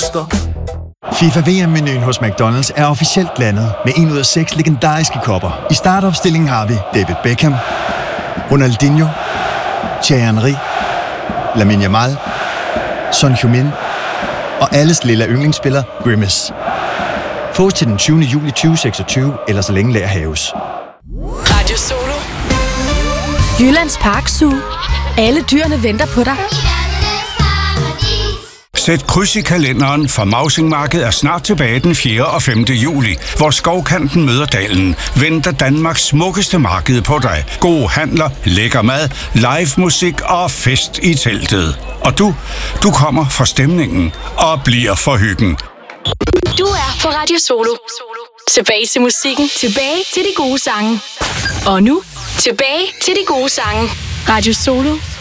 Booster. FIFA VM-menuen hos McDonald's er officielt landet med 1 ud af 6 legendariske kopper. I startopstillingen har vi David Beckham, Ronaldinho, Thierry Henry, Lamine Yamal, Son Heung-min og alles lille yndlingsspiller Grimace. Fås til den 20. juli 2026, eller så længe lager haves. Radio Solo. Jyllands Park Zoo. Alle dyrene venter på dig. Sæt kryds i kalenderen, for Mausingmarkedet er snart tilbage den 4. og 5. juli, hvor Skovkanten møder Dalen. Venter Danmarks smukkeste marked på dig. Gode handler, lækker mad, live musik og fest i teltet. Og du kommer for stemningen og bliver for hyggen. Du er på Radio Solo. Tilbage til musikken. Tilbage til de gode sange. Og nu, tilbage til de gode sange. Radio Solo